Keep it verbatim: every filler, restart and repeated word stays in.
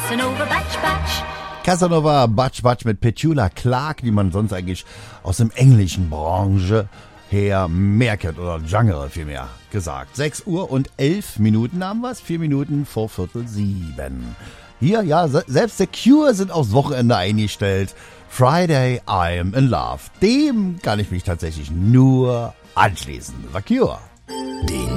Casanova Batch Batch. Casanova Batch Batch mit Petula Clark, die man sonst eigentlich aus dem englischen Branche her mehr kennt, oder Genre vielmehr gesagt. sechs Uhr und elf Minuten haben wir's, vier Minuten vor Viertel sieben. Hier, ja, selbst The Cure sind aufs Wochenende eingestellt. Friday, I'm in Love. Dem kann ich mich tatsächlich nur anschließen. The Cure. Den